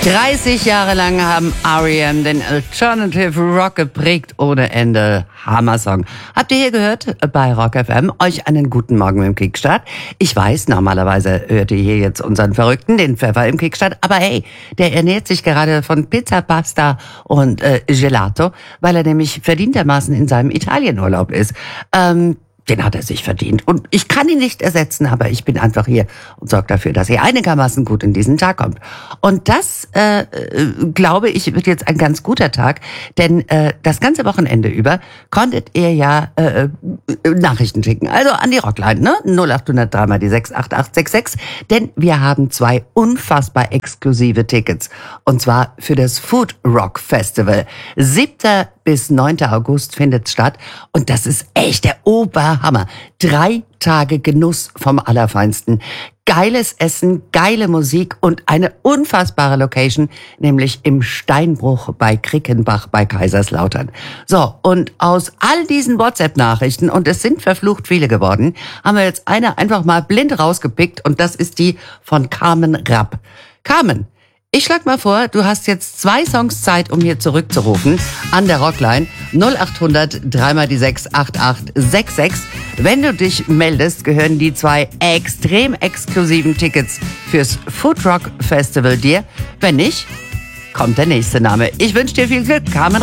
30 Jahre lang haben R.E.M. den Alternative Rock geprägt ohne Ende. Hammer-Song. Habt ihr hier gehört bei Rock FM? Euch einen guten Morgen mit dem Kickstart. Ich weiß, normalerweise hört ihr hier jetzt unseren Verrückten, den Pfeffer im Kickstart. Aber hey, der ernährt sich gerade von Pizza, Pasta und Gelato, weil er nämlich verdientermaßen in seinem Italienurlaub ist. Den hat er sich verdient. Und ich kann ihn nicht ersetzen, aber ich bin einfach hier und sorge dafür, dass er einigermaßen gut in diesen Tag kommt. Und das, glaube ich, wird jetzt ein ganz guter Tag, denn das ganze Wochenende über konntet ihr ja Nachrichten schicken. Also an die Rockline, ne? 0800 3 mal die 68866. Denn wir haben 2 unfassbar exklusive Tickets. Und zwar für das Food Rock Festival. 7. bis 9. August findet statt. Und das ist echt der Oberhammer. 3 Tage Genuss vom Allerfeinsten. Geiles Essen, geile Musik und eine unfassbare Location, nämlich im Steinbruch bei Krickenbach bei Kaiserslautern. So, und aus all diesen WhatsApp-Nachrichten, und es sind verflucht viele geworden, haben wir jetzt eine einfach mal blind rausgepickt und das ist die von Carmen Rapp. Carmen, ich schlag mal vor, du hast jetzt 2 Songs Zeit, um hier zurückzurufen an der Rockline 0800 3 mal die 68866. Wenn du dich meldest, gehören die 2 extrem exklusiven Tickets fürs Food Rock Festival dir. Wenn nicht, kommt der nächste Name. Ich wünsche dir viel Glück, Carmen.